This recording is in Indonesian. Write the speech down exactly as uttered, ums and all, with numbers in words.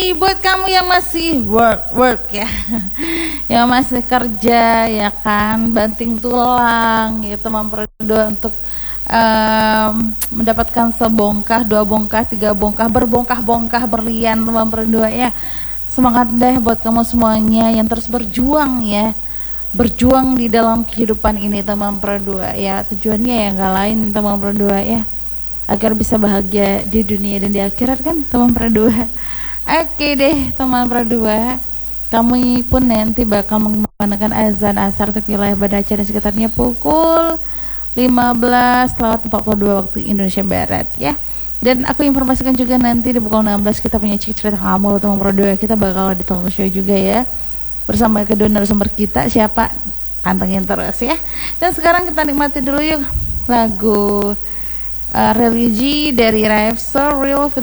nih buat kamu yang masih work work ya, yang masih kerja ya kan, banting tulang gitu, memperdoa untuk um, mendapatkan sebongkah, dua bongkah, tiga bongkah, berbongkah-bongkah berlian, teman berdoa ya. Semangat deh buat kamu semuanya yang terus berjuang ya, berjuang di dalam kehidupan ini teman berdoa ya. Tujuannya ya nggak lain teman berdoa ya, agar bisa bahagia di dunia dan di akhirat kan teman berdua. Oke deh teman berdua, kami pun nanti bakal mengumandangkan azan asar untuk wilayah Banda Aceh dan sekitarnya pukul lima belas lewat empat puluh dua waktu Indonesia Barat ya. Dan aku informasikan juga nanti di pukul enam belas kita punya Cik Cerita Kamu teman berdua, kita bakal di talk show juga ya bersama kedua narasumber kita, siapa pantengin terus ya. Dan sekarang kita nikmati dulu yuk lagu Uh, religi dari Rave So Real